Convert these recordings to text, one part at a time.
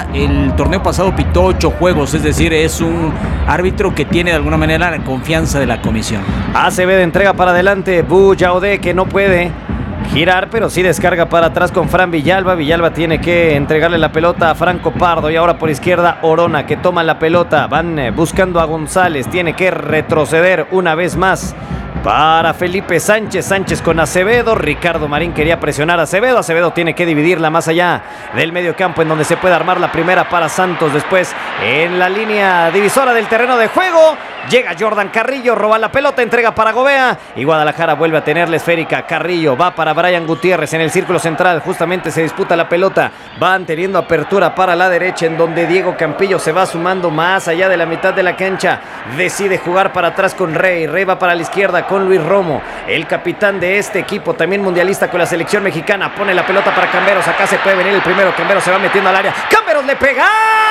el torneo pasado pitó 8 juegos, es decir, es un árbitro que tiene de alguna manera la confianza de la comisión. Acevedo entrega para adelante, Buyaudé, que no puede girar, pero sí descarga para atrás con Fran Villalba. Villalba tiene que entregarle la pelota a Franco Pardo y ahora por izquierda Orona, que toma la pelota. Van buscando a González, tiene que retroceder una vez más para Felipe Sánchez. Sánchez con Acevedo. Ricardo Marín quería presionar a Acevedo. Acevedo tiene que dividirla más allá del medio campo, en donde se puede armar la primera para Santos. Después en la línea divisora del terreno de juego llega Jordan Carrillo, roba la pelota, entrega para Gobea y Guadalajara vuelve a tener la esférica. Carrillo va para Brian Gutiérrez en el círculo central. Justamente se disputa la pelota. Van teniendo apertura para la derecha, en donde Diego Campillo se va sumando más allá de la mitad de la cancha. Decide jugar para atrás con Rey. Rey va para la izquierda con Luis Romo, el capitán de este equipo, también mundialista con la selección mexicana. Pone la pelota para Camberos. Acá se puede venir el primero. Camberos se va metiendo al área. Camberos le pega.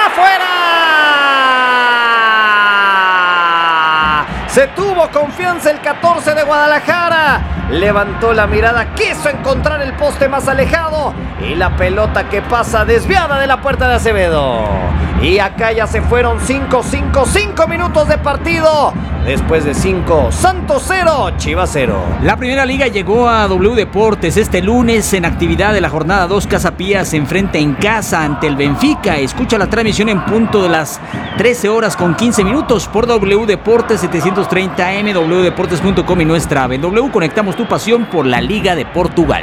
¡Fuera! Se tuvo confianza el 14 de Guadalajara. Levantó la mirada, quiso encontrar el poste más alejado y la pelota que pasa desviada de la puerta de Acevedo. Y acá ya se fueron 5 minutos de partido. Después de 5, Santos 0, Chivas 0. La primera liga llegó a W Deportes este lunes en actividad de la jornada 2. Casa Pía se enfrenta en casa ante el Benfica. Escucha la transmisión en punto de las 13 horas con 15 minutos por W Deportes 730 AM, wdeportes.com y nuestra app. En W conectamos tu pasión por la Liga de Portugal.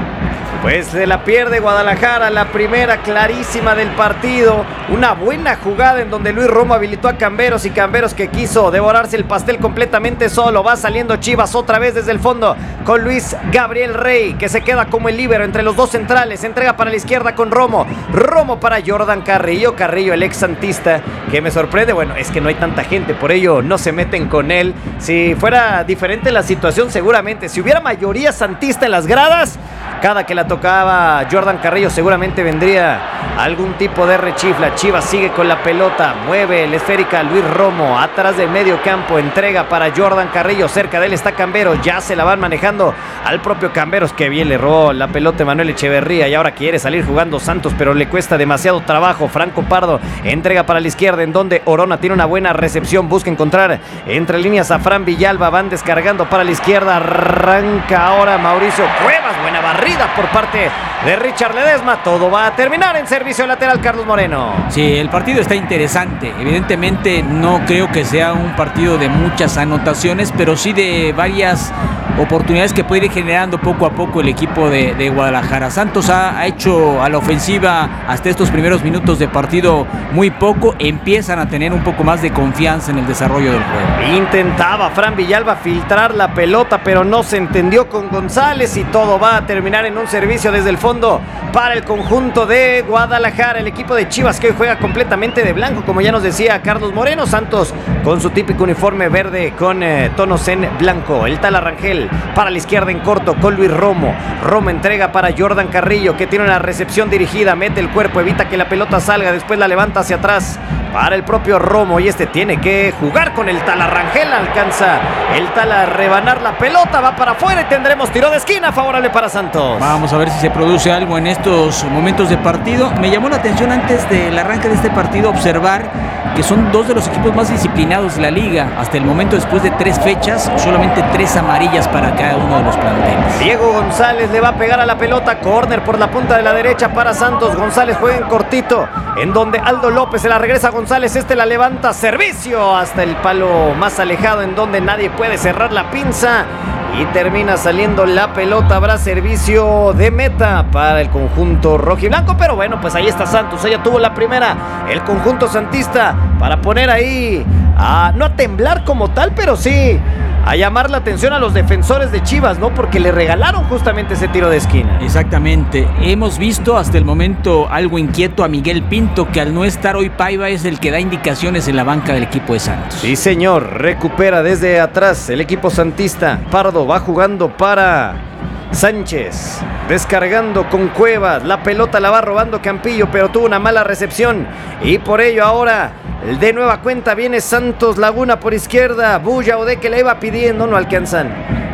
Pues se la pierde Guadalajara, la primera clarísima del partido. Una buena jugada en donde Luis Romo habilitó a Camberos y Camberos, que quiso devorarse el pastel completamente solo. Va saliendo Chivas otra vez desde el fondo con Luis Gabriel Rey, que se queda como el líbero entre los dos centrales. Entrega para la izquierda con Romo. Romo para Jordan Carrillo. Carrillo, el ex santista, que me sorprende. Bueno, es que no hay tanta gente, por ello no se meten con él. Si fuera diferente la situación, seguramente, si hubiera mayoría santista en las gradas, cada que la tocaba Jordan Carrillo seguramente vendría algún tipo de rechifla. Chivas sigue con la pelota, mueve la esférica Luis Romo atrás del medio campo, entrega para Jordan Carrillo, cerca de él está Camberos, ya se la van manejando al propio Camberos, que bien le robó la pelota Manuel Echeverría y ahora quiere salir jugando Santos, pero le cuesta demasiado trabajo. Franco Pardo entrega para la izquierda, en donde Orona tiene una buena recepción, busca encontrar entre líneas a Fran Villalba, van descargando para la izquierda, arranca ahora Mauricio Cuevas, buena barrida por parte de Richard Ledesma. Todo va a terminar en servicio lateral, Carlos Moreno. Sí, el partido está interesante. Evidentemente no creo que sea un partido de muchas anotaciones, pero sí de varias oportunidades que puede ir generando poco a poco el equipo de Guadalajara. Santos ha hecho a la ofensiva hasta estos primeros minutos de partido muy poco. Empiezan a tener un poco más de confianza en el desarrollo del juego. Intentaba Fran Villalba filtrar la pelota, pero no se entendió con González y todo va a terminar en un servicio desde el fondo para el conjunto de Guadalajara. El equipo de Chivas, que hoy juega completamente de blanco, como ya nos decía Carlos Moreno. Santos con su típico uniforme verde con tonos en blanco. El Tala Rangel para la izquierda en corto con Luis Romo. Romo entrega para Jordan Carrillo, que tiene una recepción dirigida, mete el cuerpo, evita que la pelota salga, después la levanta hacia atrás para el propio Romo y este tiene que jugar con el Tala Rangel. Alcanza el Tala a rebanar la pelota, va para afuera y tendremos tiro de esquina favorable para Santos. Vamos a ver si se produce algo en estos momentos de partido. Me llamó la atención antes del arranque de este partido observar que son dos de los equipos más disciplinados de la liga. Hasta el momento, después de 3 fechas, solamente 3 amarillas para cada uno de los planteles. Diego González le va a pegar a la pelota, córner por la punta de la derecha para Santos. González juega en cortito, en donde Aldo López se la regresa a González, este la levanta, servicio hasta el palo más alejado, en donde nadie puede cerrar la pinza y termina saliendo la pelota. Habrá servicio de meta para el conjunto rojiblanco, pero bueno, pues ahí está Santos. Ella tuvo la primera, el conjunto santista, para poner ahí no a temblar como tal, pero sí a llamar la atención a los defensores de Chivas, ¿no? Porque le regalaron justamente ese tiro de esquina. Exactamente. Hemos visto hasta el momento algo inquieto a Miguel Pinto, que al no estar hoy Paiva es el que da indicaciones en la banca del equipo de Santos. Sí, señor. Recupera desde atrás el equipo santista. Pardo va jugando para Sánchez, descargando con Cuevas. La pelota la va robando Campillo, pero tuvo una mala recepción y por ello ahora de nueva cuenta viene Santos Laguna por izquierda. Buyaudé, que la iba pidiendo, no alcanzan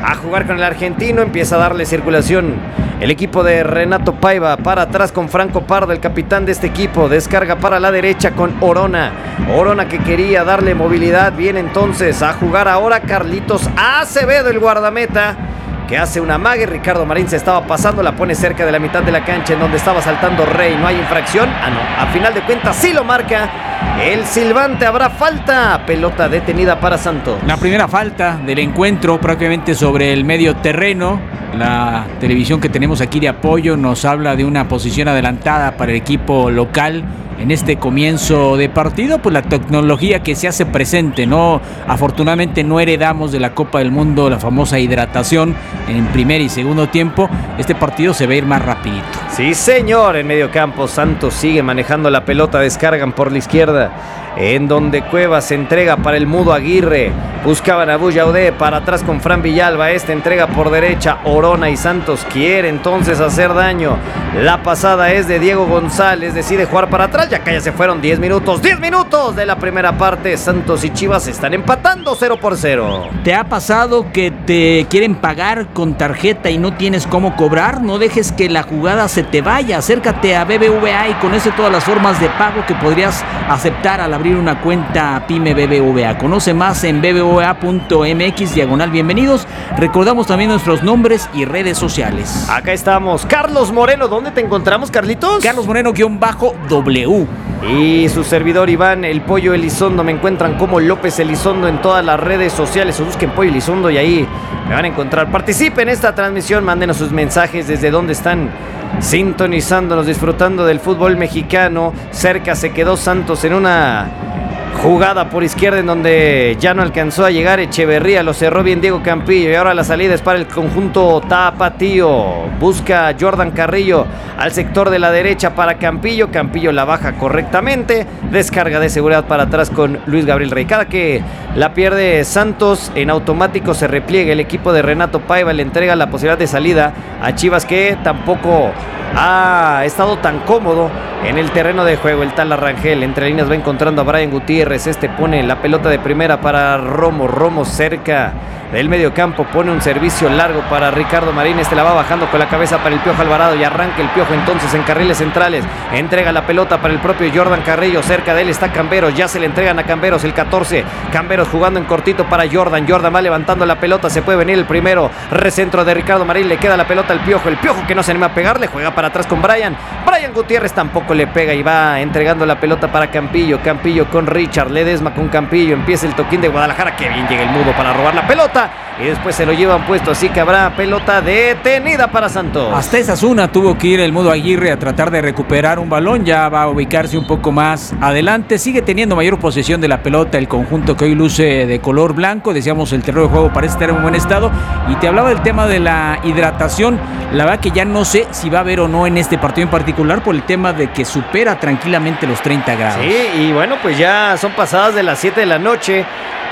a jugar con el argentino, empieza a darle circulación el equipo de Renato Paiva, para atrás con Franco Pardo, el capitán de este equipo, descarga para la derecha con Orona que quería darle movilidad, viene entonces a jugar ahora Carlitos Acevedo, el guardameta, que hace una amague. Ricardo Marín se estaba pasando, la pone cerca de la mitad de la cancha en donde estaba saltando Rey. No hay infracción. No, a final de cuentas sí lo marca el silbante. Habrá falta, pelota detenida para Santos. La primera falta del encuentro, prácticamente sobre el medio terreno. La televisión que tenemos aquí de apoyo nos habla de una posición adelantada para el equipo local en este comienzo de partido, pues la tecnología que se hace presente, ¿no? Afortunadamente no heredamos de la Copa del Mundo la famosa hidratación en primer y segundo tiempo. Este partido se va a ir más rapidito. Sí, señor, en medio campo Santos sigue manejando la pelota, descargan por la izquierda, en donde Cuevas se entrega para el Mudo Aguirre, buscaban a Buyaudé, para atrás con Fran Villalba, entrega por derecha, Orona, y Santos quiere entonces hacer daño. La pasada es de Diego González, decide jugar para atrás, ya que ya se fueron 10 minutos de la primera parte. Santos y Chivas están empatando 0-0. ¿Te ha pasado que te quieren pagar con tarjeta y no tienes cómo cobrar? No dejes que la jugada se te vaya, acércate a BBVA y conoce todas las formas de pago que podrías aceptar al abrir una cuenta PYME BBVA. Conoce más en bbva.mx/bienvenidos. Recordamos también nuestros nombres y redes sociales. Acá estamos, Carlos Moreno. ¿Dónde te encontramos, Carlitos? Carlos Moreno_W. Y su servidor Iván El Pollo Elizondo. Me encuentran como López Elizondo en todas las redes sociales, o busquen Pollo Elizondo y ahí me van a encontrar. Participen en esta transmisión, mándenos sus mensajes desde donde están sintonizándonos, disfrutando del fútbol mexicano. Cerca se quedó Santos en una jugada por izquierda en donde ya no alcanzó a llegar Echeverría, lo cerró bien Diego Campillo, y ahora la salida es para el conjunto tapatío. Busca Jordan Carrillo al sector de la derecha para Campillo, Campillo la baja correctamente, descarga de seguridad para atrás con Luis Gabriel Rey. Cada que la pierde Santos, en automático se repliega el equipo de Renato Paiva, le entrega la posibilidad de salida a Chivas, que tampoco ha estado tan cómodo en el terreno de juego. El tal Arrangel entre líneas va encontrando a Brian Gutiérrez, pone la pelota de primera para Romo cerca del medio campo, pone un servicio largo para Ricardo Marín, la va bajando con la cabeza para el Piojo Alvarado, y arranca el Piojo entonces en carriles centrales, entrega la pelota para el propio Jordan Carrillo, cerca de él está Camberos, ya se le entregan a Camberos, el 14, Camberos jugando en cortito para Jordan va levantando la pelota, se puede venir el primero, recentro de Ricardo Marín, le queda la pelota al Piojo, el Piojo que no se anima a pegarle, juega para atrás con Brian Gutiérrez tampoco le pega y va entregando la pelota para Campillo con Richard, Ledesma con Campillo, empieza el toquín de Guadalajara, que bien llega el Mudo para robar la pelota y después se lo llevan puesto, así que habrá pelota detenida para Santos. Hasta esa zona tuvo que ir el Mudo Aguirre a tratar de recuperar un balón, ya va a ubicarse un poco más adelante, sigue teniendo mayor posesión de la pelota el conjunto que hoy luce de color blanco, decíamos el terreno de juego parece estar en buen estado, y te hablaba del tema de la hidratación, la verdad que ya no sé si va a haber o no en este partido en particular por el tema de que supera tranquilamente los 30 grados. Sí, y bueno, pues ya son pasadas de las 7 de la noche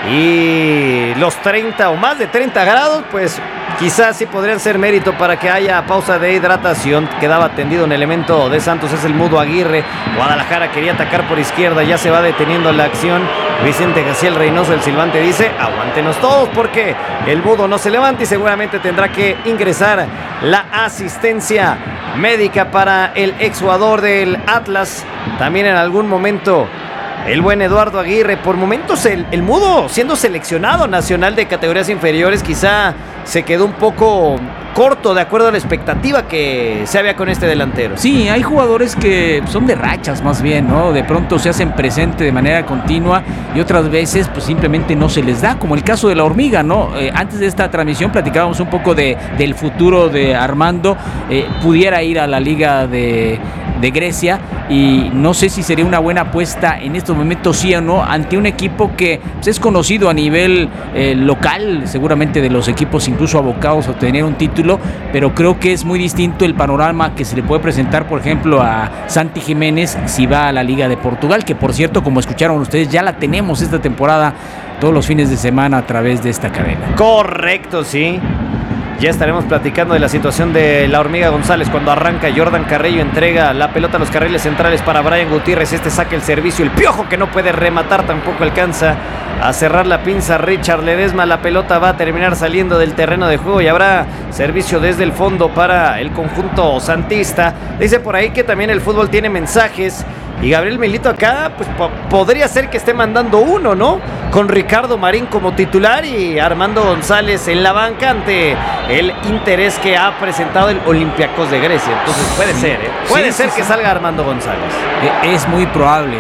y los 30 o más de 30 grados, pues quizás sí podrían ser mérito para que haya pausa de hidratación. Quedaba tendido un elemento de Santos, es el Mudo Aguirre. Guadalajara quería atacar por izquierda, ya se va deteniendo la acción. Vicente Gaciel Reynoso, el silbante, dice: aguántenos todos porque el Mudo no se levanta y seguramente tendrá que ingresar la asistencia médica para el exjugador del Atlas. También en algún momento el buen Eduardo Aguirre. Por momentos el Mudo, siendo seleccionado nacional de categorías inferiores, quizá se quedó un poco corto de acuerdo a la expectativa que se había con este delantero. Sí, hay jugadores que son de rachas más bien, ¿no? De pronto se hacen presente de manera continua y otras veces pues simplemente no se les da, como el caso de la Hormiga, ¿no? Antes de esta transmisión platicábamos un poco del futuro de Armando, pudiera ir a la Liga de Grecia, y no sé si sería una buena apuesta en estos momentos, sí o no, ante un equipo que pues, es conocido a nivel local, seguramente de los equipos incluso abocados a obtener un título, pero creo que es muy distinto el panorama que se le puede presentar, por ejemplo, a Santi Jiménez si va a la Liga de Portugal, que por cierto, como escucharon ustedes, ya la tenemos esta temporada todos los fines de semana a través de esta cadena. Correcto, sí. Ya estaremos platicando de la situación de la Hormiga González cuando arranca. Jordan Carrillo entrega la pelota a los carriles centrales para Brian Gutiérrez. Este saca el servicio. El Piojo, que no puede rematar, tampoco alcanza a cerrar la pinza. Richard Ledesma, la pelota va a terminar saliendo del terreno de juego y habrá servicio desde el fondo para el conjunto santista. Dice por ahí que también el fútbol tiene mensajes. Y Gabriel Milito acá, pues podría ser que esté mandando uno, ¿no? Con Ricardo Marín como titular y Armando González en la banca ante el interés que ha presentado el Olympiacos de Grecia. Entonces puede ser, ¿eh? Puede ser que salga Armando González. Es muy probable.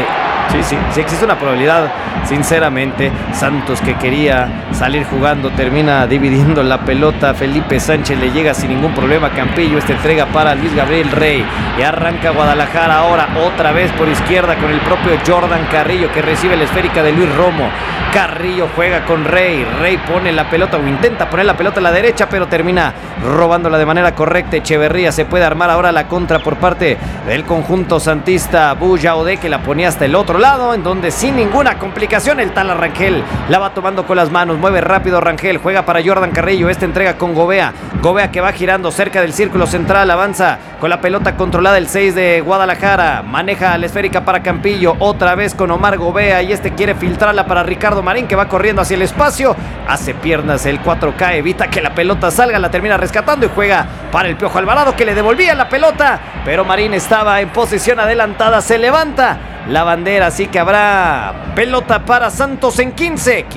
Sí existe una probabilidad, sinceramente. Santos, que quería salir jugando, termina dividiendo la pelota. Felipe Sánchez le llega sin ningún problema a Campillo. Esta entrega para Luis Gabriel Rey y arranca Guadalajara ahora otra vez por izquierda con el propio Jordan Carrillo, que recibe la esférica de Luis Romo. Carrillo juega con Rey. Rey pone la pelota o intenta poner la pelota a la derecha, pero termina robándola de manera correcta. Echeverría. Se puede armar ahora la contra por parte del conjunto santista. Buyaode, que la ponía hasta el otro lado, en donde sin ninguna complicación el tal Rangel la va tomando con las manos. Mueve rápido Rangel, juega para Jordan Carrillo. Esta entrega con Gobea. Gobea, que va girando cerca del círculo central, avanza con la pelota controlada el 6 de Guadalajara. Maneja la esférica para Campillo, otra vez con Omar Gobea, y este quiere filtrarla para Ricardo Marín, que va corriendo hacia el espacio. Hace piernas el 4K, evita que la pelota salga, la termina rescatando y juega para el Piojo Alvarado, que le devolvía la pelota, pero Marín estaba en posición adelantada. Se levanta la bandera, así que habrá pelota para Santos en 15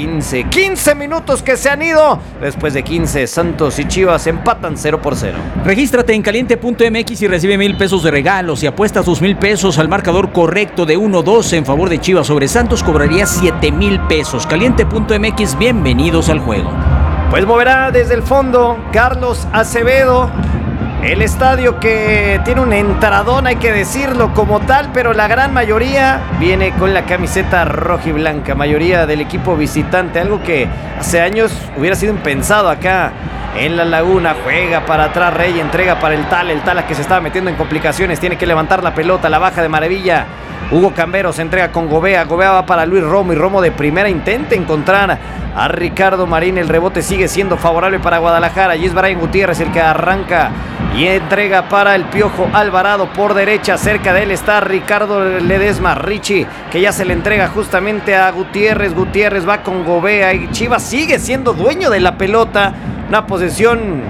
minutos que se han ido. Después de 15, Santos y Chivas empatan 0-0. Regístrate en caliente.mx y recibe 1,000 pesos de regalos. Y apuesta tus 1,000 pesos al marcador correcto de 1-2 en favor de Chivas sobre Santos, cobraría 7,000 pesos. Caliente.mx, bienvenidos al juego. Pues moverá desde el fondo Carlos Acevedo. El estadio, que tiene un entradón, hay que decirlo como tal, pero la gran mayoría viene con la camiseta rojiblanca, mayoría del equipo visitante, algo que hace años hubiera sido impensado acá en La Laguna. Juega para atrás Rey, entrega para el Tala, que se estaba metiendo en complicaciones, tiene que levantar la pelota, la baja de maravilla. Hugo Cambero se entrega con Gobea. Gobea va para Luis Romo, y Romo de primera intenta encontrar a Ricardo Marín. El rebote sigue siendo favorable para Guadalajara y es Brian Gutiérrez el que arranca y entrega para el Piojo Alvarado por derecha. Cerca de él está Ricardo Ledesma. Richie, que ya se le entrega justamente a Gutiérrez. Gutiérrez va con Gobea y Chivas sigue siendo dueño de la pelota. Una posesión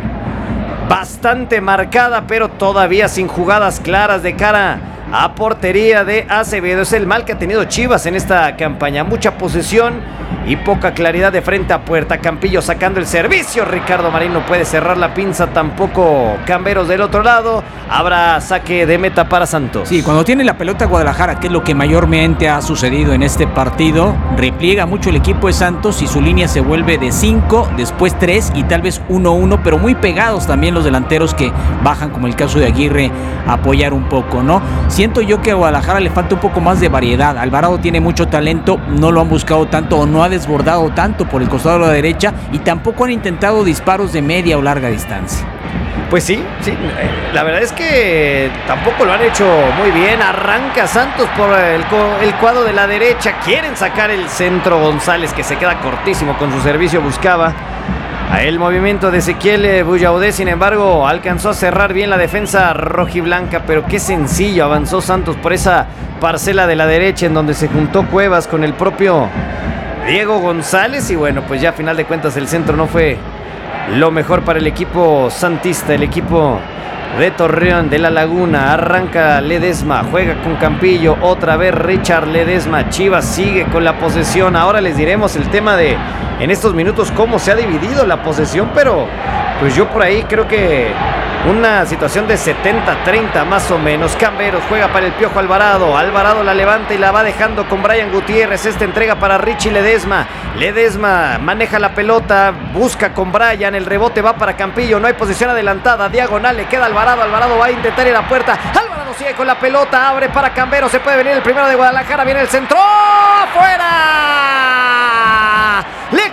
bastante marcada, pero todavía sin jugadas claras de cara a portería de Acevedo. Es el mal que ha tenido Chivas en esta campaña. Mucha posesión y poca claridad de frente a puerta. Campillo sacando el servicio. Ricardo Marín no puede cerrar la pinza, tampoco Camberos del otro lado. Habrá saque de meta para Santos. Sí, cuando tiene la pelota Guadalajara, que es lo que mayormente ha sucedido en este partido, repliega mucho el equipo de Santos y su línea se vuelve de 5, después 3 y tal vez 1-1, pero muy pegados también los delanteros, que bajan, como el caso de Aguirre, a apoyar un poco, ¿no? Siento yo que a Guadalajara le falta un poco más de variedad. Alvarado tiene mucho talento, no lo han buscado tanto o no ha desbordado tanto por el costado de la derecha, y tampoco han intentado disparos de media o larga distancia. Pues sí, la verdad es que tampoco lo han hecho muy bien. Arranca Santos por el cuadro de la derecha, quieren sacar el centro. González, que se queda cortísimo con su servicio, buscaba a el movimiento de Ezequiel Buyaudé. Sin embargo, alcanzó a cerrar bien la defensa rojiblanca, pero qué sencillo avanzó Santos por esa parcela de la derecha, en donde se juntó Cuevas con el propio Diego González. Y bueno, pues ya a final de cuentas el centro no fue lo mejor para el equipo santista, el equipo de Torreón de La Laguna. Arranca Ledesma, juega con Campillo, otra vez Richard Ledesma. Chivas sigue con la posesión. Ahora les diremos el tema de, en estos minutos, cómo se ha dividido la posesión, pero pues yo por ahí creo que una situación de 70-30 más o menos. Camberos juega para el Piojo Alvarado. Alvarado la levanta y la va dejando con Brian Gutiérrez. Esta entrega para Richie Ledesma. Ledesma maneja la pelota, busca con Brian. El rebote va para Campillo. No hay posición adelantada. Diagonal le queda Alvarado. Alvarado va a intentar ir a la puerta. Alvarado sigue con la pelota. Abre para Camberos. Se puede venir el primero de Guadalajara. Viene el centro. ¡Fuera! Le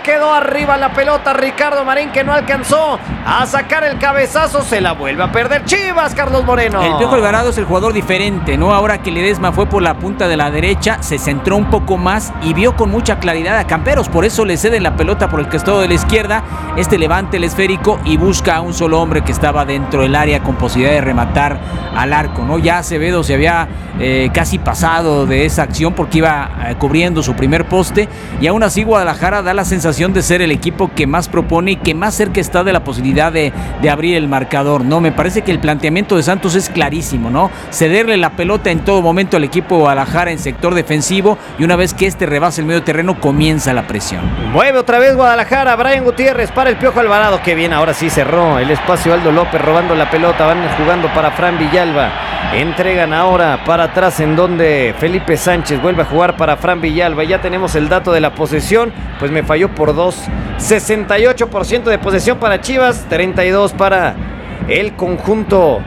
quedó arriba la pelota Ricardo Marín, que no alcanzó a sacar el cabezazo. Se la vuelve a perder Chivas, Carlos Moreno. El Piojo Alvarado es el jugador diferente, ¿no? Ahora que Ledesma fue por la punta de la derecha, se centró un poco más y vio con mucha claridad a Camberos. Por eso le ceden la pelota por el costado de la izquierda. Levanta el esférico y busca a un solo hombre que estaba dentro del área con posibilidad de rematar al arco, ¿no? Ya Acevedo se había casi pasado de esa acción porque iba cubriendo su primer poste, y aún así Guadalajara da la sensación de ser el equipo que más propone y que más cerca está de la posibilidad de abrir el marcador, ¿no? Me parece que el planteamiento de Santos es clarísimo, ¿no? Cederle la pelota en todo momento al equipo de Guadalajara en sector defensivo, y una vez que este rebasa el medio terreno comienza la presión. Mueve otra vez Guadalajara, Brian Gutiérrez para el Piojo Alvarado, que bien, ahora sí cerró el espacio Aldo López robando la pelota, van jugando para Fran Villalba, entregan ahora para atrás en donde Felipe Sánchez vuelve a jugar para Fran Villalba. Ya tenemos el dato de la posesión, pues me falló por 2, 68% de posesión para Chivas, 32 para el conjunto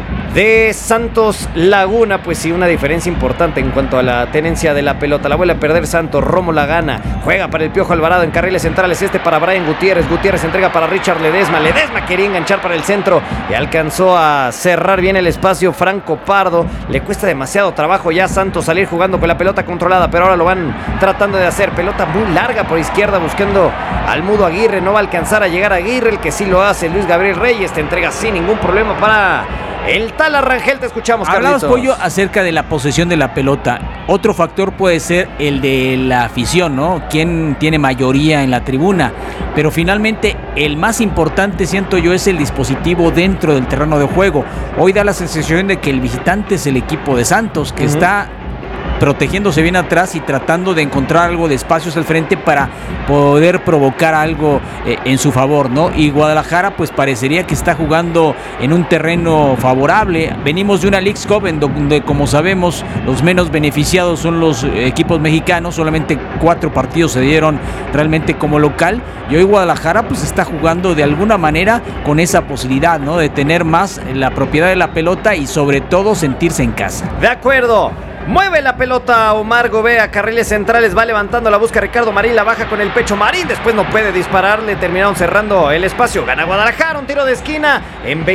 de Santos Laguna. Pues sí, una diferencia importante en cuanto a la tenencia de la pelota. La vuelve a perder Santos, Romo la gana, juega para el Piojo Alvarado en carriles centrales, para Brian Gutiérrez, Gutiérrez entrega para Richard Ledesma, Ledesma quería enganchar para el centro y alcanzó a cerrar bien el espacio Franco Pardo. Le cuesta demasiado trabajo ya a Santos salir jugando con la pelota controlada, pero ahora lo van tratando de hacer. Pelota muy larga por izquierda buscando al Mudo Aguirre, no va a alcanzar a llegar a Aguirre, el que sí lo hace Luis Gabriel Reyes, te entrega sin ningún problema para el Tala Rangel. Te escuchamos, Carlitos. Hablabas, Pollo, acerca de la posesión de la pelota. Otro factor puede ser el de la afición, ¿no? ¿Quién tiene mayoría en la tribuna? Pero finalmente el más importante, siento yo, es el dispositivo dentro del terreno de juego. Hoy da la sensación de que el visitante es el equipo de Santos, que está protegiéndose bien atrás y tratando de encontrar algo de espacios al frente para poder provocar algo en su favor, ¿no? Y Guadalajara pues parecería que está jugando en un terreno favorable. Venimos de una Leagues Cup en donde, como sabemos, los menos beneficiados son los equipos mexicanos. Solamente 4 partidos se dieron realmente como local, y hoy Guadalajara pues está jugando de alguna manera con esa posibilidad, ¿no? De tener más la propiedad de la pelota y sobre todo sentirse en casa. De acuerdo. Mueve la pelota Omar Gobea, carriles centrales, va levantando la busca Ricardo Marín, la baja con el pecho Marín, después no puede dispararle, terminaron cerrando el espacio, gana Guadalajara, un tiro de esquina en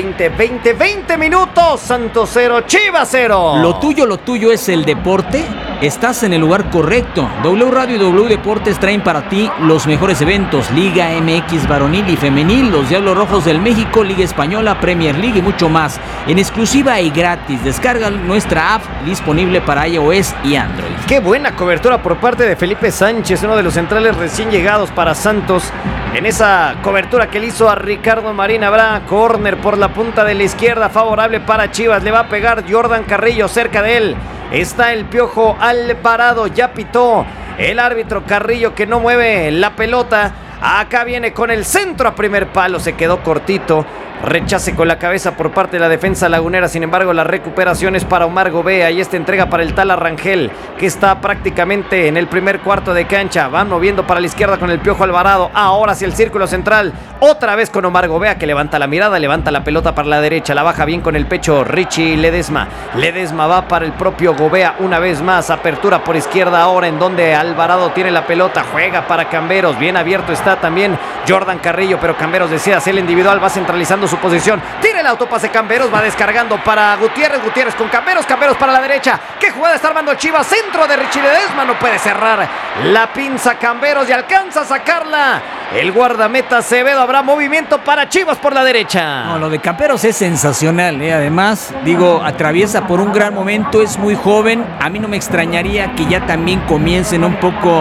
20 minutos, Santos 0, Chivas 0. Lo tuyo es el deporte, estás en el lugar correcto. W Radio y W Deportes traen para ti los mejores eventos, Liga MX varonil y femenil, los Diablos Rojos del México, Liga Española, Premier League y mucho más, en exclusiva y gratis. Descarga nuestra app disponible para iOS y Android. Qué buena cobertura por parte de Felipe Sánchez, uno de los centrales recién llegados para Santos. En esa cobertura que le hizo a Ricardo Marín, habrá córner por la punta de la izquierda, favorable para Chivas. Le va a pegar Jordan Carrillo, cerca de él está el Piojo Alvarado, ya pitó el árbitro Carrillo, que no mueve la pelota. Acá viene con el centro a primer palo, se quedó cortito. Rechace con la cabeza por parte de la defensa lagunera. Sin embargo, la recuperación es para Omar Gobea y esta entrega para el Tala Rangel, que está prácticamente en el primer cuarto de cancha. Van moviendo para la izquierda con el Piojo Alvarado, ahora hacia el círculo central, otra vez con Omar Gobea, que levanta la mirada, levanta la pelota para la derecha, la baja bien con el pecho Richie Ledesma. Ledesma va para el propio Gobea una vez más, apertura por izquierda ahora en donde Alvarado tiene la pelota, juega para Camberos, bien abierto está también Jordan Carrillo, pero Camberos desea hacer el individual, va centralizando su posición, tira el autopase Camberos, va descargando para Gutiérrez, Gutiérrez con Camberos, Camberos para la derecha, qué jugada está armando Chivas, centro de Richie Ledesma, no puede cerrar la pinza Camberos y alcanza a sacarla el guardameta Acevedo. Habrá movimiento para Chivas por la derecha. No, lo de Camberos es sensacional, además, digo, atraviesa por un gran momento, es muy joven, a mí no me extrañaría que ya también comiencen un poco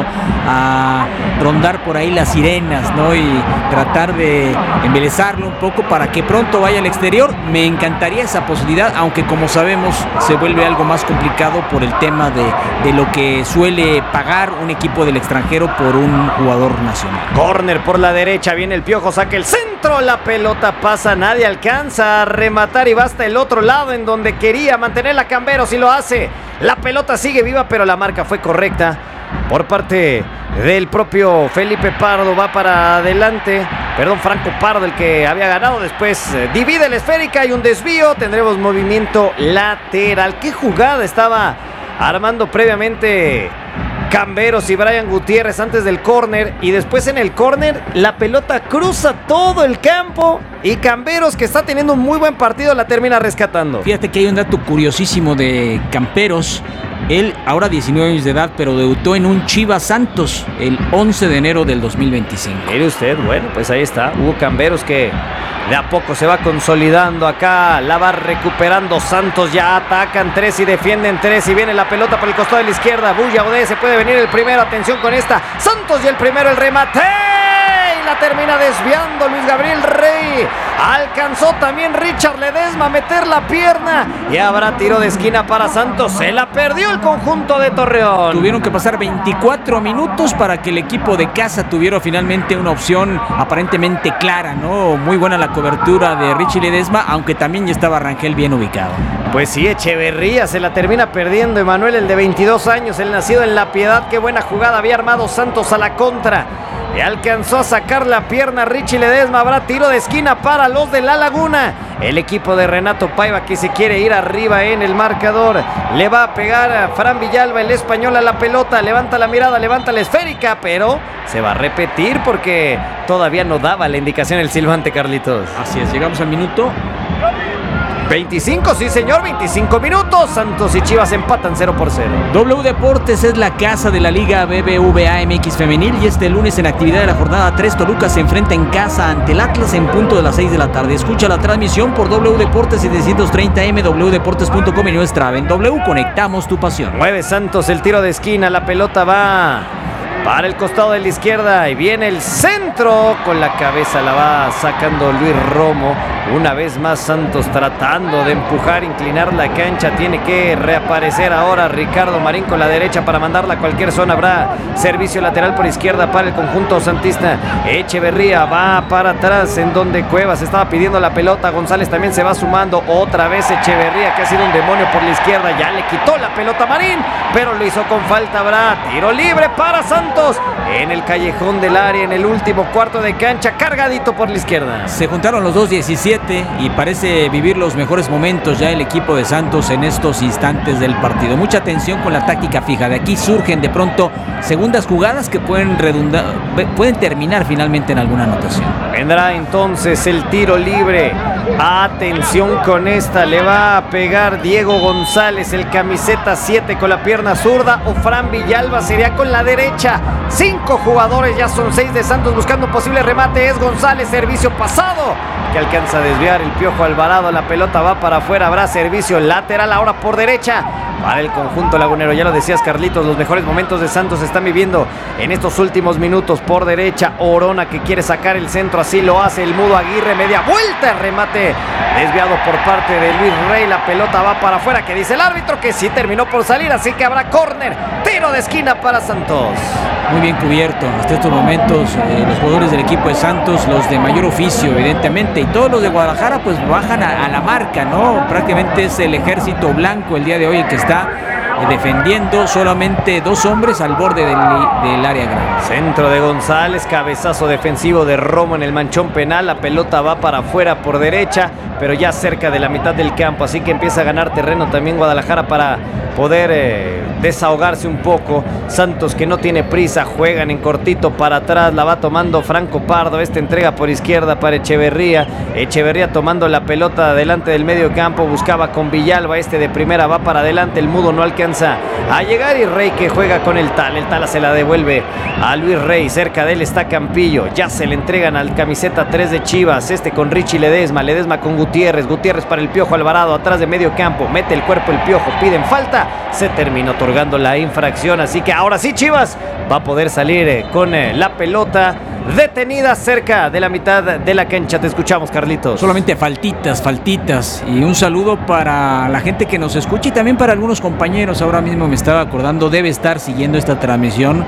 a rondar por ahí las sirenas, ¿no? Y tratar de embelezarlo un poco para que pronto vaya al exterior. Me encantaría esa posibilidad, aunque como sabemos se vuelve algo más complicado por el tema de lo que suele pagar un equipo del extranjero por un jugador nacional. Córner por la derecha, viene el Piojo, saca el centro, la pelota pasa, nadie alcanza a rematar y va hasta el otro lado en donde quería mantener la Camberos y lo hace. La pelota sigue viva, pero la marca fue correcta por parte del propio Felipe Pardo, va para adelante, Franco Pardo, el que había ganado, después divide la esférica y un desvío, tendremos movimiento lateral. ¿Qué jugada estaba armando previamente Camberos y Brian Gutiérrez antes del córner, y después en el córner la pelota cruza todo el campo y Camberos, que está teniendo un muy buen partido, la termina rescatando. Fíjate que hay un dato curiosísimo de Camberos. Él ahora 19 años de edad, pero debutó en un Chivas Santos el 11 de enero del 2025. Mire usted, bueno, pues ahí está Hugo Camberos, que de a poco se va consolidando acá, la va recuperando Santos, ya atacan 3 y defienden 3 y viene la pelota por el costado de la izquierda, Bulla Odé, se puede venir el primero, atención con esta, Santos y el primero, el remate, y la termina desviando Luis Gabriel Rey, alcanzó también Richard Ledesma a meter la pierna y habrá tiro de esquina para Santos, se la perdió el conjunto de Torreón. Tuvieron que pasar 24 minutos para que el equipo de casa tuviera finalmente una opción aparentemente clara, ¿no? Muy buena la cobertura de Richie Ledesma, aunque también ya estaba Rangel bien ubicado. Pues sí, Echeverría se la termina perdiendo, Emanuel, el de 22 años, el nacido en La Piedad, qué buena jugada había armado Santos a la contra. Y alcanzó a sacar la pierna Richie Ledesma, habrá tiro de esquina para los de La Laguna. El equipo de Renato Paiva, que se quiere ir arriba en el marcador, le va a pegar a Fran Villalba, el español, a la pelota, levanta la mirada, levanta la esférica, pero se va a repetir porque todavía no daba la indicación el silbante, Carlitos. Así es, llegamos al minuto 25, sí señor, 25 minutos. Santos y Chivas empatan 0-0. W Deportes es la casa de la Liga BBVA MX Femenil y este lunes en actividad de la jornada 3 Toluca se enfrenta en casa ante el Atlas en punto de las 6 de la tarde. Escucha la transmisión por W Deportes 730M, wdeportes.com y nuestra app en W. Conectamos tu pasión. Mueve Santos el tiro de esquina, la pelota va para el costado de la izquierda y viene el centro, con la cabeza la va sacando Luis Romo. Una vez más Santos tratando de empujar, inclinar la cancha, tiene que reaparecer ahora Ricardo Marín con la derecha para mandarla a cualquier zona. Habrá servicio lateral por izquierda para el conjunto santista. Echeverría va para atrás en donde Cuevas estaba pidiendo la pelota, González también se va sumando, otra vez Echeverría, que ha sido un demonio por la izquierda, ya le quitó la pelota a Marín, pero lo hizo con falta. Habrá tiro libre para Santos en el callejón del área, en el último cuarto de cancha, cargadito por la izquierda. Se juntaron los dos 17 y parece vivir los mejores momentos ya el equipo de Santos en estos instantes del partido. Mucha atención con la táctica fija. De aquí surgen de pronto segundas jugadas que pueden terminar finalmente en alguna anotación. Vendrá entonces el tiro libre. Atención con esta, le va a pegar Diego González, el camiseta 7, con la pierna zurda, o Fran Villalba sería con la derecha. 5 jugadores, ya son 6 de Santos buscando un posible remate. Es González, servicio pasado, que alcanza a desviar el Piojo Alvarado. La pelota va para afuera, habrá servicio lateral ahora por derecha para el conjunto lagunero. Ya lo decías, Carlitos, los mejores momentos de Santos se están viviendo en estos últimos minutos. Por derecha, Orona, que quiere sacar el centro, así lo hace el Mudo Aguirre, media vuelta, remate desviado por parte de Luis Rey. La pelota va para afuera, que dice el árbitro que sí terminó por salir, así que habrá córner, tiro de esquina para Santos. Muy bien cubierto hasta estos momentos los jugadores del equipo de Santos, los de mayor oficio evidentemente, y todos los de Guadalajara pues bajan a la marca, ¿no? Prácticamente es el ejército blanco el día de hoy el que está defendiendo, solamente 2 hombres al borde del área grande. Centro de González, cabezazo defensivo de Romo en el manchón penal, la pelota va para afuera por derecha, pero ya cerca de la mitad del campo, así que empieza a ganar terreno también Guadalajara para poder desahogarse un poco. Santos, que no tiene prisa, juegan en cortito para atrás, la va tomando Franco Pardo, esta entrega por izquierda para Echeverría, Echeverría tomando la pelota delante del medio campo, buscaba con Villalba, este de primera va para adelante, el Mudo no alcanza a llegar y Rey, que juega con el Tala se la devuelve a Luis Rey, cerca de él está Campillo, ya se le entregan al camiseta 3 de Chivas, este con Richie Ledesma con Gutiérrez para el Piojo Alvarado, atrás de medio campo, mete el cuerpo el Piojo, piden falta, se terminó otorgando la infracción, así que ahora sí Chivas va a poder salir con la pelota detenida cerca de la mitad de la cancha. Te escuchamos, Carlitos. Solamente faltitas, y un saludo para la gente que nos escucha y también para algunos compañeros. Ahora mismo me estaba acordando, debe estar siguiendo esta transmisión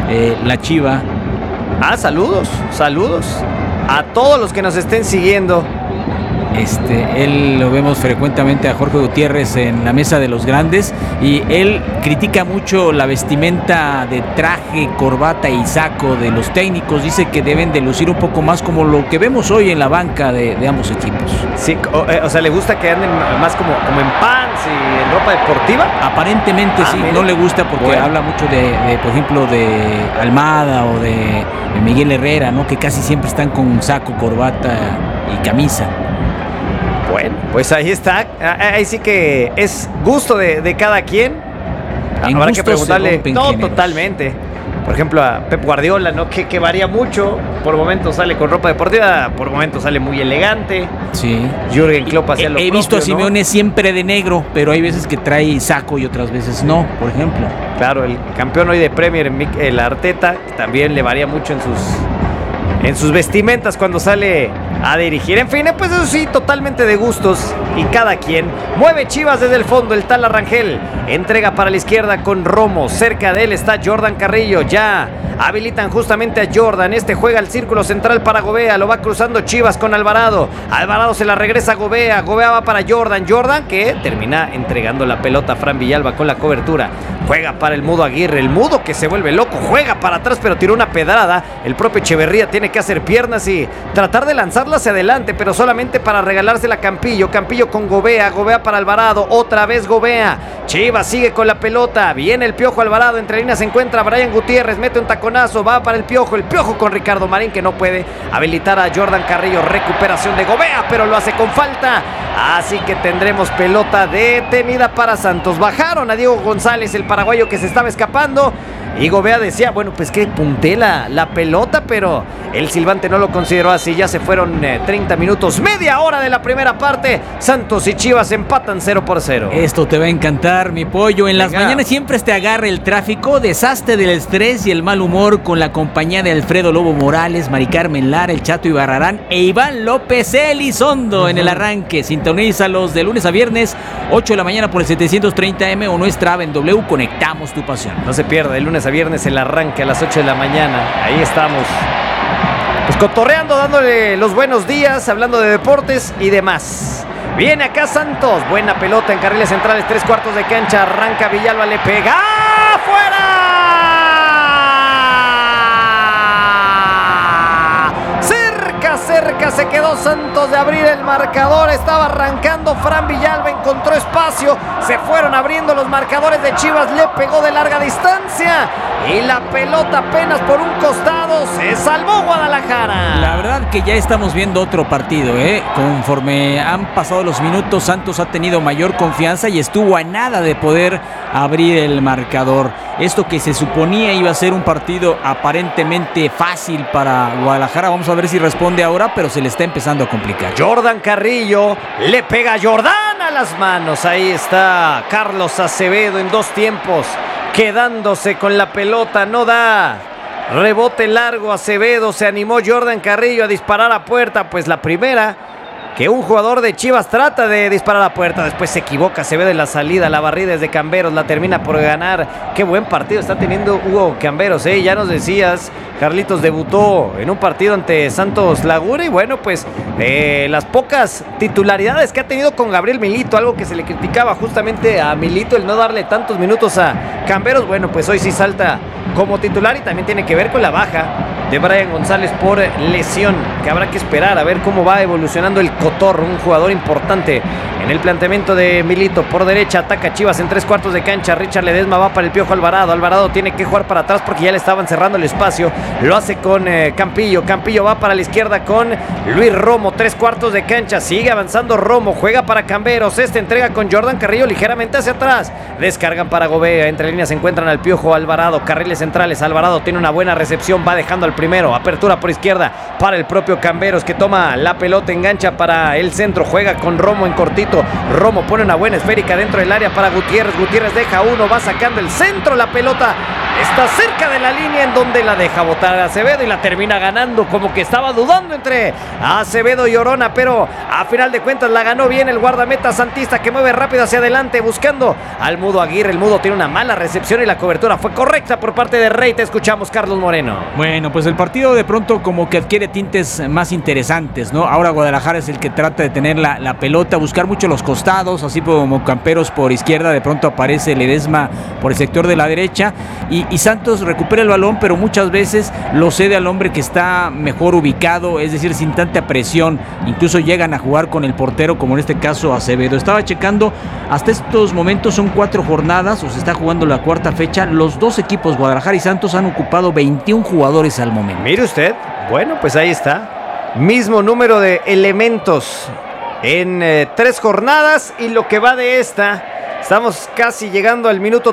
la Chiva. Saludos a todos los que nos estén siguiendo. Él lo vemos frecuentemente a Jorge Gutiérrez en la mesa de los grandes y él critica mucho la vestimenta de traje, corbata y saco de los técnicos. Dice que deben de lucir un poco más como lo que vemos hoy en la banca de ambos equipos. Sí, o sea, ¿le gusta que anden más como en pants y en ropa deportiva? Aparentemente sí, mira. No le gusta porque habla mucho de, por ejemplo, de Almada o de Miguel Herrera, ¿no? Que casi siempre están con saco, corbata y camisa. Bueno, pues ahí está. Ahí sí que es gusto de cada quien. Habrá que preguntarle. No, totalmente. Por ejemplo, a Pep Guardiola, ¿no? Que varía mucho. Por momentos sale con ropa deportiva, por momentos sale muy elegante. Sí. Jürgen Klopp hacía lo propio, He visto a Simeone, ¿no? Siempre de negro, pero hay veces que trae saco y otras veces no, por ejemplo. Claro, el campeón hoy de Premier, el Arteta, también le varía mucho en sus vestimentas cuando sale a dirigir. En fin, pues eso sí, totalmente de gustos y cada quien. Mueve Chivas desde el fondo, el tal Arrangel. Entrega para la izquierda con Romo. Cerca de él está Jordan Carrillo. Ya habilitan justamente a Jordan. Juega al círculo central para Gobea. Lo va cruzando Chivas con Alvarado. Alvarado se la regresa a Gobea. Gobea va para Jordan. Jordan que termina entregando la pelota a Fran Villalba con la cobertura. Juega para el Mudo Aguirre. El Mudo que se vuelve loco. Juega para atrás pero tiró una pedrada. El propio Echeverría tiene que hacer piernas y tratar de lanzarla hacia adelante, pero solamente para regalársela a Campillo. Campillo con Gobea. Gobea para Alvarado. Otra vez Gobea. Chivas sigue con la pelota. Viene el Piojo Alvarado. Entre líneas se encuentra Brian Gutiérrez. Mete un taconazo. Va para el Piojo. El Piojo con Ricardo Marín que no puede habilitar a Jordan Carrillo. Recuperación de Gobea, pero lo hace con falta. Así que tendremos pelota detenida para Santos. Bajaron a Diego González, el paraguayo que se estaba escapando. Y Gobea decía, bueno, pues que punté la pelota, pero el silbante no lo consideró así. Ya se fueron 30 minutos, media hora de la primera parte. Santos y Chivas empatan 0-0. Esto te va a encantar, mi pollo. En las mañanas siempre te agarra el tráfico, deshazte del estrés y el mal humor con la compañía de Alfredo Lobo Morales, Mari Carmen Lara, el Chato Ibarrarán e Iván López Elizondo en el arranque. Sintonízalos de lunes a viernes, 8 de la mañana por el 730M o nuestra app en W. Conectamos tu pasión. No se pierda, de lunes a viernes el arranque a las 8 de la mañana. Ahí estamos. Pues cotorreando, dándole los buenos días, hablando de deportes y demás. Viene acá Santos. Buena pelota en carriles centrales, 3/4 de cancha. Arranca Villalba, le pega. ¡Fuera! Cerca se quedó Santos de abrir el marcador. Estaba arrancando Fran Villalba, encontró espacio. Se fueron abriendo los marcadores de Chivas. Le pegó de larga distancia. Y la pelota apenas por un costado. Se salvó Guadalajara. La verdad que ya estamos viendo otro partido, ¿eh? Conforme han pasado los minutos, Santos ha tenido mayor confianza y estuvo a nada de poder abrir el marcador. Esto que se suponía iba a ser un partido aparentemente fácil para Guadalajara. Vamos a ver si responde ahora, pero se le está empezando a complicar. Jordan Carrillo le pega a Jordan a las manos. Ahí está Carlos Acevedo en dos tiempos, quedándose con la pelota. No da rebote largo. Acevedo, se animó Jordan Carrillo a disparar a puerta. Pues la primera que un jugador de Chivas trata de disparar a puerta, después se equivoca, se ve de la salida, la barrida es de Camberos, la termina por ganar. Qué buen partido está teniendo Hugo Camberos, ¿eh? Ya nos decías, Carlitos debutó en un partido ante Santos Laguna y bueno, pues las pocas titularidades que ha tenido con Gabriel Milito, algo que se le criticaba justamente a Milito, el no darle tantos minutos a Camberos, bueno, pues hoy sí salta como titular y también tiene que ver con la baja de Brian González por lesión, que habrá que esperar a ver cómo va evolucionando el Cotorro, un jugador importante en el planteamiento de Milito. Por derecha ataca Chivas en 3/4 de cancha. Richard Ledesma va para el Piojo Alvarado. Alvarado tiene que jugar para atrás porque ya le estaban cerrando el espacio. Lo hace con Campillo. Campillo va para la izquierda con Luis Romo. 3/4 de cancha. Sigue avanzando Romo. Juega para Camberos. Entrega con Jordan Carrillo ligeramente hacia atrás. Descargan para Gobea. Entre líneas se encuentran al Piojo Alvarado. Carriles centrales. Alvarado tiene una buena recepción. Va dejando al primero. Apertura por izquierda para el propio Camberos que toma la pelota. Engancha para el centro. Juega con Romo en cortito. momento. Romo pone una buena esférica dentro del área para Gutiérrez. Gutiérrez deja uno, va sacando el centro. La pelota está cerca de la línea en donde la deja botar a Acevedo y la termina ganando. Como que estaba dudando entre Acevedo y Orona, pero a final de cuentas la ganó bien el guardameta santista, que mueve rápido hacia adelante buscando al Mudo Aguirre. El Mudo tiene una mala recepción y la cobertura fue correcta por parte de Rey. Te escuchamos, Carlos Moreno. Bueno, pues el partido de pronto como que adquiere tintes más interesantes, ¿no? Ahora Guadalajara es el que trata de tener la pelota, buscar mucho los costados, así como Camperos por izquierda, de pronto aparece Ledesma por el sector de la derecha y Santos recupera el balón, pero muchas veces lo cede al hombre que está mejor ubicado, es decir, sin tanta presión. Incluso llegan a jugar con el portero, como en este caso Acevedo. Estaba checando, hasta estos momentos son 4 jornadas, o se está jugando la 4ª fecha. Los dos equipos, Guadalajara y Santos, han ocupado 21 jugadores al momento. Mire usted, bueno, pues ahí está. Mismo número de elementos en 3 jornadas y lo que va de esta, estamos casi llegando al minuto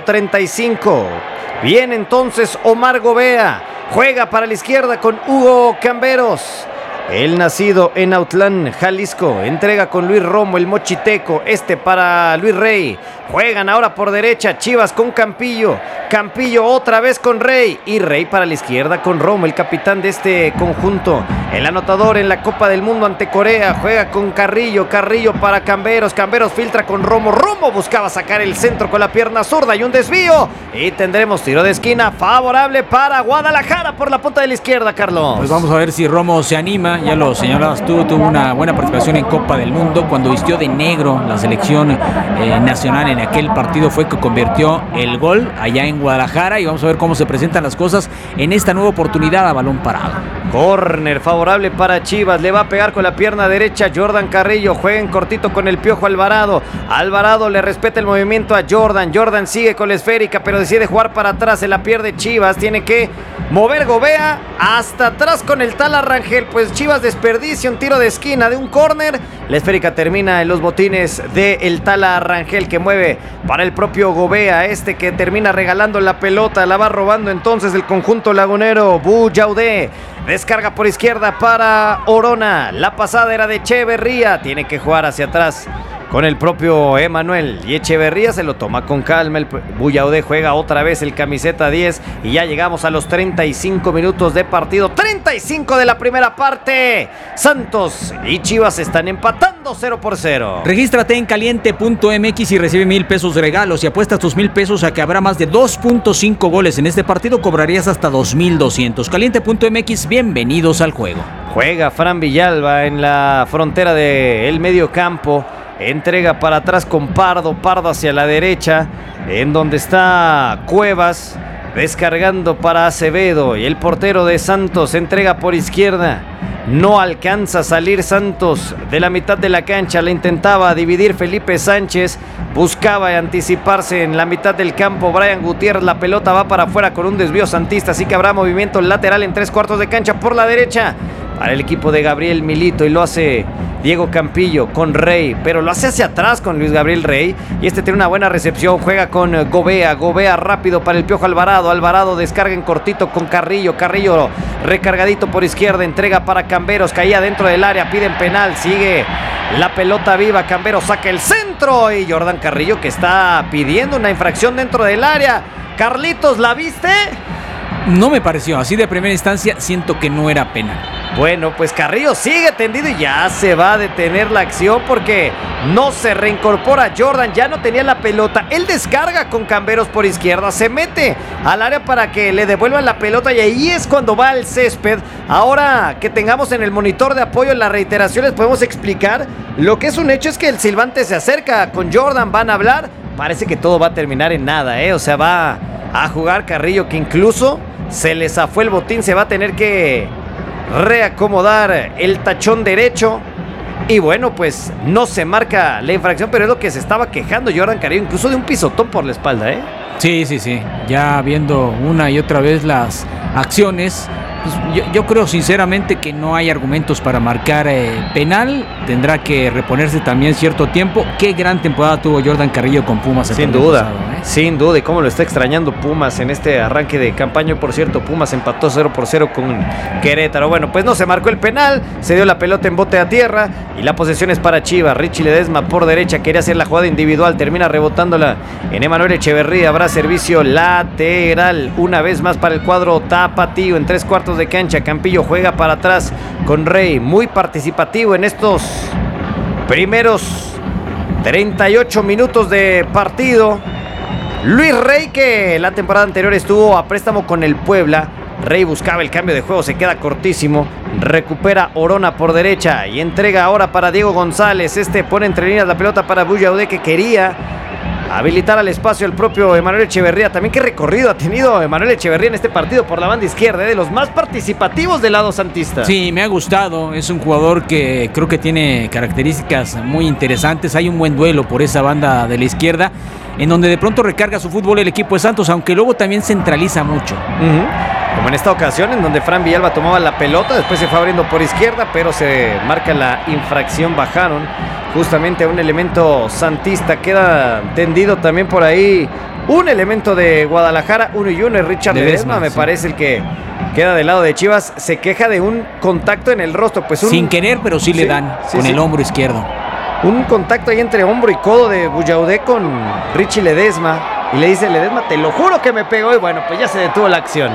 35. Bien, entonces Omar Gobea juega para la izquierda con Hugo Camberos. El nacido en Autlán, Jalisco, entrega con Luis Romo, el mochiteco, para Luis Rey. Juegan ahora por derecha, Chivas con Campillo. Campillo otra vez con Rey. Y Rey para la izquierda con Romo, el capitán de este conjunto. El anotador en la Copa del Mundo ante Corea. Juega con Carrillo. Carrillo para Camberos. Camberos filtra con Romo. Romo buscaba sacar el centro con la pierna zurda y un desvío. Y tendremos tiro de esquina favorable para Guadalajara por la punta de la izquierda, Carlos. Pues vamos a ver si Romo se anima. Ya lo señalabas tú, tuvo una buena participación en Copa del Mundo. Cuando vistió de negro la selección nacional en aquel partido fue que convirtió el gol allá en Guadalajara. Y vamos a ver cómo se presentan las cosas en esta nueva oportunidad a balón parado. Córner favorable para Chivas. Le va a pegar con la pierna derecha Jordan Carrillo. Juega en cortito con el Piojo Alvarado. Alvarado le respeta el movimiento a Jordan. Jordan sigue con la esférica, pero decide jugar para atrás. Se la pierde Chivas. Tiene que mover Gobea hasta atrás con el Tala Rangel. Pues Chivas desperdicia un tiro de esquina de un córner. La esférica termina en los botines del Tala Rangel, que mueve para el propio Gobea. Que termina regalando la pelota. La va robando entonces el conjunto lagunero. Buyaudé descarga por izquierda para Orona. La pasada era de Echeverría. Tiene que jugar hacia atrás con el propio Emanuel. Y Echeverría se lo toma con calma. El Buyaudé juega otra vez el camiseta 10. Y ya llegamos a los 35 minutos de partido. 35 de la primera parte. Santos y Chivas están empatando 0-0. Regístrate en caliente.mx y recibe 1,000 pesos de regalos. Y apuestas tus 1,000 pesos a que habrá más de 2.5 goles en este partido. Cobrarías hasta 2,200. Caliente.mx, bienvenidos al juego. Juega Fran Villalba en la frontera del medio campo. Entrega para atrás con Pardo. Pardo hacia la derecha, en donde está Cuevas. Descargando para Acevedo. Y el portero de Santos entrega por izquierda. No alcanza a salir Santos de la mitad de la cancha. La intentaba dividir Felipe Sánchez. Buscaba anticiparse en la mitad del campo Brian Gutiérrez. La pelota va para afuera con un desvío santista. Así que habrá movimiento lateral en 3/4 de cancha por la derecha para el equipo de Gabriel Milito. Y lo hace Diego Campillo con Rey, pero lo hace hacia atrás con Luis Gabriel Rey. Y tiene una buena recepción. Juega con Gobea. Gobea rápido para el Piojo Alvarado. Alvarado descarga en cortito con Carrillo. Carrillo recargadito por izquierda. Entrega para Camberos. Caía dentro del área. Piden penal. Sigue la pelota viva. Camberos saca el centro. Y Jordan Carrillo, que está pidiendo una infracción dentro del área. Carlitos, ¿la viste? No me pareció. Así de primera instancia siento que no era penal. Bueno, pues Carrillo sigue tendido y ya se va a detener la acción porque no se reincorpora Jordan, ya no tenía la pelota. Él descarga con Camberos por izquierda, se mete al área para que le devuelvan la pelota y ahí es cuando va al césped. Ahora que tengamos en el monitor de apoyo las reiteraciones podemos explicar. Lo que es un hecho es que el silbante se acerca con Jordan, van a hablar. Parece que todo va a terminar en nada, o sea, va a jugar Carrillo, que incluso se le zafó el botín, se va a tener que reacomodar el tachón derecho. Y bueno, pues no se marca la infracción, pero es lo que se estaba quejando Jordan Carrillo, incluso de un pisotón por la espalda, Sí. Ya viendo una y otra vez las acciones, Pues yo creo sinceramente que no hay argumentos para marcar penal. Tendrá que reponerse también cierto tiempo. Qué gran temporada tuvo Jordan Carrillo con Pumas. Sin duda, sin duda. Y cómo lo está extrañando Pumas en este arranque de campaña. Por cierto, Pumas empató 0-0 con Querétaro. Bueno, pues no se marcó el penal. Se dio la pelota en bote a tierra. Y la posesión es para Chivas. Richie Ledesma por derecha. Quería hacer la jugada individual. Termina rebotándola en Emanuel Echeverría. Habrá servicio lateral. Una vez más para el cuadro tapatío en 3/4 de cancha. Campillo juega para atrás con Rey, muy participativo en estos primeros 38 minutos de partido. Luis Rey, que la temporada anterior estuvo a préstamo con el Puebla. Rey buscaba el cambio de juego, se queda cortísimo. Recupera Orona por derecha y entrega ahora para Diego González. Pone entre líneas la pelota para Buyaudé, que quería habilitar al espacio el propio Emanuel Echeverría. También qué recorrido ha tenido Emanuel Echeverría en este partido por la banda izquierda, de los más participativos del lado santista. Sí, me ha gustado. Es un jugador que creo que tiene características muy interesantes. Hay un buen duelo por esa banda de la izquierda, en donde de pronto recarga su fútbol el equipo de Santos, aunque luego también centraliza mucho. Como en esta ocasión, en donde Fran Villalba tomaba la pelota, después se fue abriendo por izquierda, pero se marca la infracción. Bajaron justamente a un elemento santista. Queda tendido también por ahí un elemento de Guadalajara, 1-1, es Richard Ledesma, me parece el que queda del lado de Chivas. Se queja de un contacto en el rostro, pues sin querer, pero sí le dan con el hombro izquierdo. Un contacto ahí entre hombro y codo de Buyaudé con Richie Ledesma, y le dice Ledesma: te lo juro que me pegó. Y bueno, pues ya se detuvo la acción.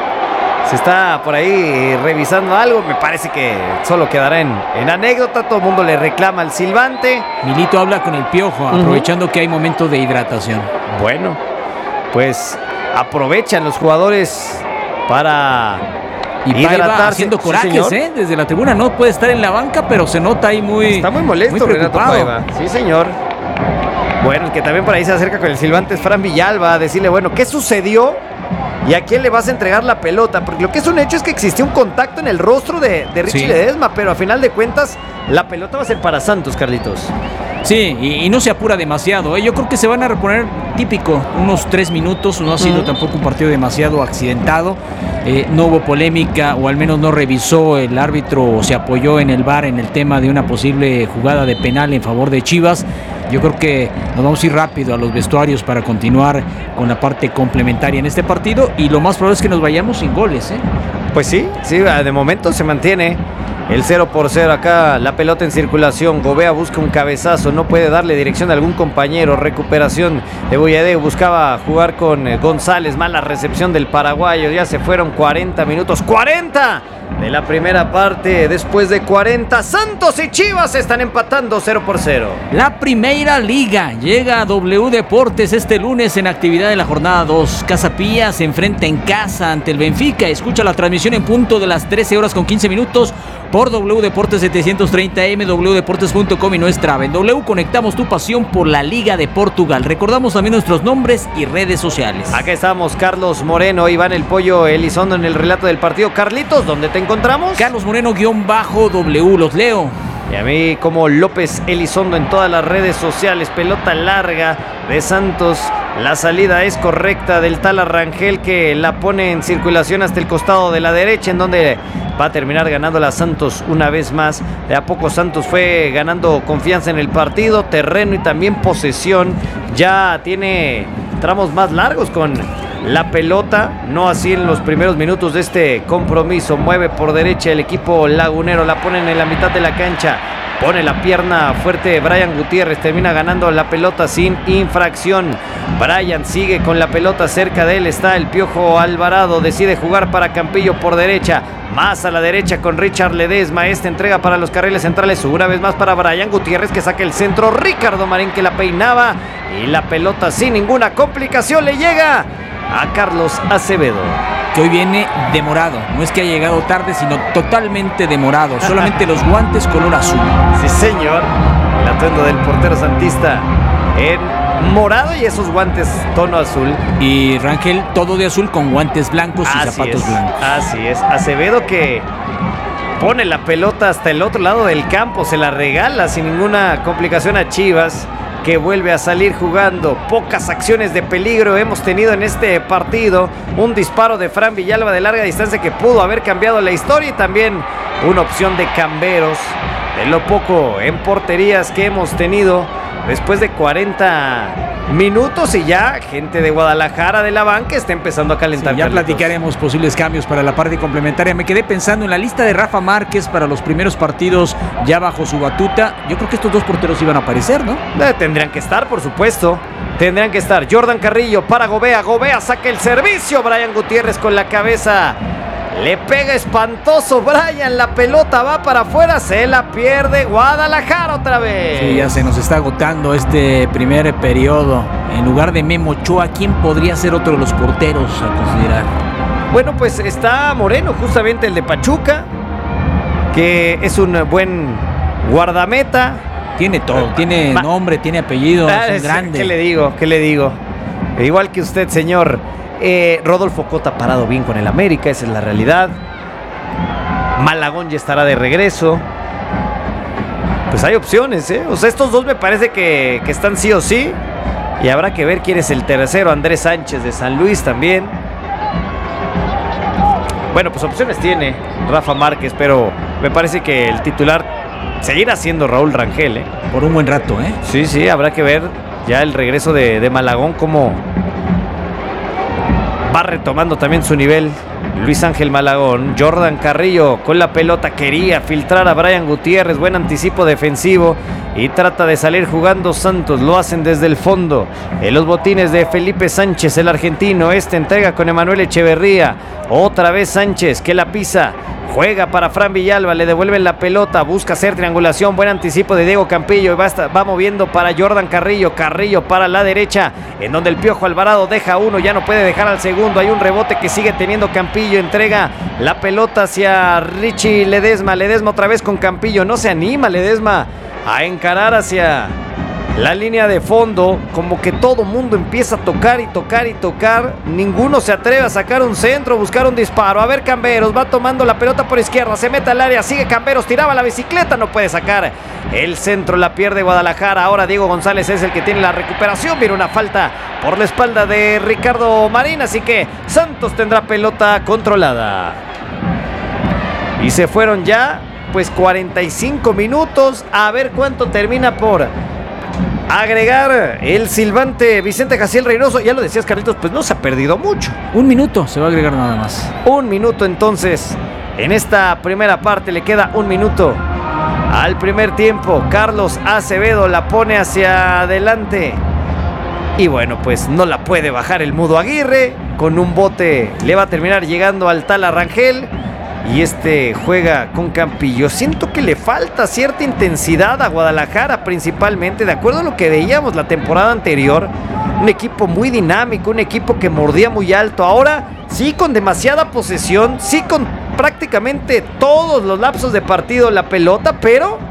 Se está por ahí revisando algo. Me parece que solo quedará en anécdota. Todo el mundo le reclama al silbante. Milito habla con el Piojo, aprovechando que hay momento de hidratación. Bueno, pues aprovechan los jugadores para hidratarse. Haciendo corajes, desde la tribuna. No puede estar en la banca, pero se nota ahí está muy molesto, muy Renato Paiva. Sí, señor. Bueno, el que también por ahí se acerca con el silbante es Fran Villalba, a decirle, bueno, ¿qué sucedió? ¿Y a quién le vas a entregar la pelota? Porque lo que es un hecho es que existió un contacto en el rostro de Richie Ledesma, pero a final de cuentas la pelota va a ser para Santos, Carlitos. Sí, y no se apura demasiado. Yo creo que se van a reponer típico, unos 3 minutos. No ha sido tampoco un partido demasiado accidentado. No hubo polémica, o al menos no revisó el árbitro o se apoyó en el VAR en el tema de una posible jugada de penal en favor de Chivas. Yo creo que nos vamos a ir rápido a los vestuarios para continuar con la parte complementaria en este partido, y lo más probable es que nos vayamos sin goles. Pues sí, de momento se mantiene el 0-0. Acá la pelota en circulación. Gobea busca un cabezazo, no puede darle dirección a algún compañero. Recuperación de Buyaudé, buscaba jugar con González. Mala recepción del paraguayo. Ya se fueron 40 minutos. ¡40! De la primera parte. Después de 40, Santos y Chivas están empatando 0-0. La Primera Liga llega a W Deportes este lunes en actividad de la jornada 2. Casa Pía se enfrenta en casa ante el Benfica. Escucha la transmisión en punto de las 13:15 por W Deportes 730M, wdeportes.com y nuestra app. En W conectamos tu pasión por la Liga de Portugal. Recordamos también nuestros nombres y redes sociales. Acá estamos, Carlos Moreno, Iván El Pollo Elizondo en el relato del partido. Carlitos, ¿dónde te encontramos? Carlos Moreno _W, los leo. Y a mí como López Elizondo en todas las redes sociales. Pelota larga de Santos. La salida es correcta del tal Arrangel, que la pone en circulación hasta el costado de la derecha, en donde va a terminar ganando la Santos una vez más. De a poco Santos fue ganando confianza en el partido, terreno y también posesión. Ya tiene tramos más largos con la pelota, no así en los primeros minutos de este compromiso. Mueve por derecha el equipo lagunero, la ponen en la mitad de la cancha. Pone la pierna fuerte Brian Gutiérrez, termina ganando la pelota sin infracción. Brian sigue con la pelota, cerca de él está el Piojo Alvarado, decide jugar para Campillo por derecha, más a la derecha con Richard Ledesma. Entrega para los carriles centrales, una vez más para Brian Gutiérrez, que saca el centro. Ricardo Marín, que la peinaba, y la pelota sin ninguna complicación le llega a Carlos Acevedo, que hoy viene demorado. No es que haya llegado tarde, sino totalmente demorado. Solamente los guantes color azul. Sí, señor. El atuendo del portero santista en morado y esos guantes tono azul. Y Rangel todo de azul con guantes blancos y zapatos blancos. Así es. Acevedo, que pone la pelota hasta el otro lado del campo, se la regala sin ninguna complicación a Chivas. que vuelve a salir jugando. Pocas acciones de peligro hemos tenido en este partido. Un disparo de Fran Villalba de larga distancia que pudo haber cambiado la historia y también una opción de Camberos. De lo poco en porterías que hemos tenido después de 40 minutos y ya gente de Guadalajara de la banca está empezando a calentar. Sí, ya platicaremos posibles cambios para la parte complementaria. Me quedé pensando en la lista de Rafa Márquez para los primeros partidos ya bajo su batuta. Yo creo que estos dos porteros iban a aparecer, ¿no? Tendrían que estar, por supuesto. Tendrían que estar. Jordan Carrillo para Gobea. Gobea saca el servicio. Brian Gutiérrez con la cabeza. Le pega espantoso Brian, la pelota va para afuera, se la pierde Guadalajara otra vez. Sí, ya se nos está agotando este primer periodo. En lugar de Memo Ochoa, ¿quién podría ser otro de los porteros a considerar? Bueno, pues está Moreno, justamente el de Pachuca, que es un buen guardameta. Tiene todo, tiene nombre, tiene apellido, es un grande. ¿Qué le digo? Igual que usted, señor. Rodolfo Cota parado bien con el América, esa es la realidad. Malagón ya estará de regreso. Pues hay opciones, ¿eh? O sea, estos dos me parece que están sí o sí. Y habrá que ver quién es el tercero. Andrés Sánchez de San Luis también. Bueno, pues opciones tiene Rafa Márquez, pero me parece que el titular seguirá siendo Raúl Rangel, ¿eh? Por un buen rato, ¿eh? Sí, habrá que ver ya el regreso de Malagón, cómo va retomando también su nivel Luis Ángel Malagón. Jordan Carrillo con la pelota, quería filtrar a Brian Gutiérrez, buen anticipo defensivo y trata de salir jugando Santos, lo hacen desde el fondo. En los botines de Felipe Sánchez, el argentino, entrega con Emanuel Echeverría, otra vez Sánchez que la pisa. Juega para Fran Villalba, le devuelven la pelota, busca hacer triangulación, buen anticipo de Diego Campillo y va moviendo para Jordan Carrillo, Carrillo para la derecha, en donde el Piojo Alvarado deja uno, ya no puede dejar al segundo, hay un rebote que sigue teniendo Campillo, entrega la pelota hacia Richie Ledesma otra vez con Campillo, no se anima Ledesma a encarar hacia la línea de fondo, como que todo mundo empieza a tocar y tocar, ninguno se atreve a sacar un centro, buscar un disparo. A ver, Camberos va tomando la pelota por izquierda, se mete al área, sigue Camberos, tiraba la bicicleta, no puede sacar el centro, la pierde Guadalajara. Ahora Diego González es el que tiene la recuperación, viene una falta por la espalda de Ricardo Marín, así que Santos tendrá pelota controlada. Y se fueron ya pues 45 minutos, a ver cuánto termina por agregar el silbante Vicente Jaciel Reynoso. Ya lo decías, Carlitos, pues no se ha perdido mucho. Un minuto se va a agregar nada más. Un minuto entonces. En esta primera parte le queda un minuto al primer tiempo. Carlos Acevedo la pone hacia adelante. Y bueno, pues no la puede bajar el Mudo Aguirre. Con un bote le va a terminar llegando al tal Rangel. Y juega con Campillo. Siento que le falta cierta intensidad a Guadalajara, principalmente, de acuerdo a lo que veíamos la temporada anterior. Un equipo muy dinámico, un equipo que mordía muy alto. Ahora sí con demasiada posesión, sí con prácticamente todos los lapsos de partido la pelota, pero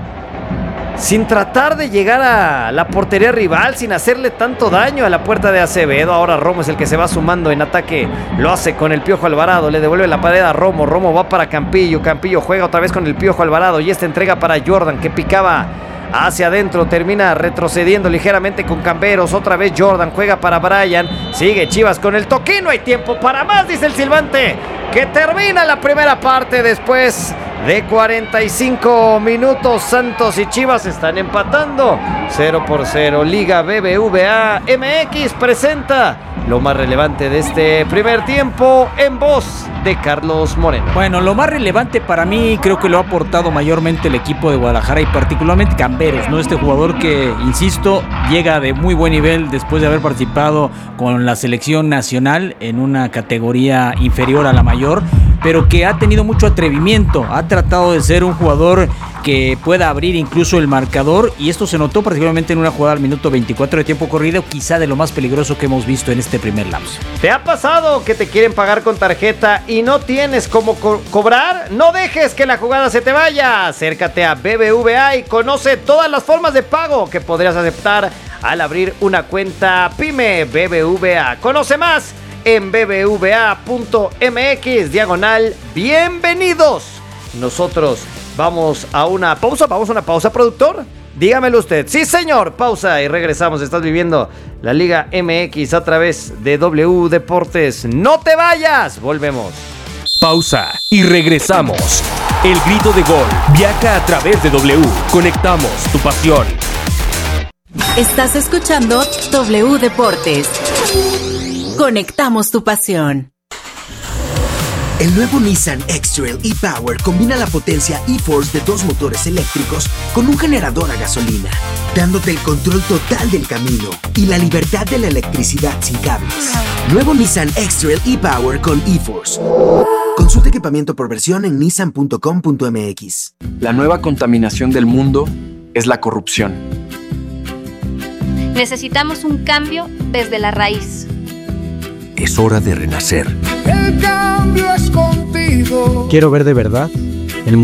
sin tratar de llegar a la portería rival, sin hacerle tanto daño a la puerta de Acevedo. Ahora Romo es el que se va sumando en ataque, lo hace con el Piojo Alvarado, le devuelve la pared a Romo, Romo va para Campillo, Campillo juega otra vez con el Piojo Alvarado y entrega para Jordan que picaba hacia adentro, termina retrocediendo ligeramente con Camberos, otra vez Jordan juega para Brian, sigue Chivas con el toque, no hay tiempo para más, dice el silbante, que termina la primera parte después de 45 minutos. Santos y Chivas están empatando 0-0. Liga BBVA MX presenta lo más relevante de este primer tiempo en voz de Carlos Moreno. Bueno, lo más relevante para mí creo que lo ha aportado mayormente el equipo de Guadalajara y particularmente Camberos, ¿no? Este jugador que, insisto, llega de muy buen nivel después de haber participado con la selección nacional en una categoría inferior a la mayor, pero que ha tenido mucho atrevimiento, ha tratado de ser un jugador que pueda abrir incluso el marcador y esto se notó particularmente en una jugada al minuto 24 de tiempo corrido, quizá de lo más peligroso que hemos visto en este primer lapso. ¿Te ha pasado que te quieren pagar con tarjeta y no tienes cómo cobrar? No dejes que la jugada se te vaya. Acércate a BBVA y conoce todas las formas de pago que podrías aceptar al abrir una cuenta PYME BBVA. Conoce más en bbva.mx/bienvenidos. Nosotros vamos a una pausa, productor. Dígamelo usted. Sí, señor. Pausa y regresamos. Estás viviendo la Liga MX a través de W Deportes. ¡No te vayas! Volvemos. Pausa y regresamos. El grito de gol viaja a través de W. Conectamos tu pasión. Estás escuchando W Deportes. Conectamos tu pasión. El nuevo Nissan X-Trail e-Power combina la potencia e-Force de 2 motores eléctricos con un generador a gasolina, dándote el control total del camino y la libertad de la electricidad sin cables. Nuevo Nissan X-Trail e-Power con e-Force. Consulta equipamiento por versión en nissan.com.mx. La nueva contaminación del mundo es la corrupción. Necesitamos un cambio desde la raíz. Es hora de renacer. El cambio es contigo. Quiero ver de verdad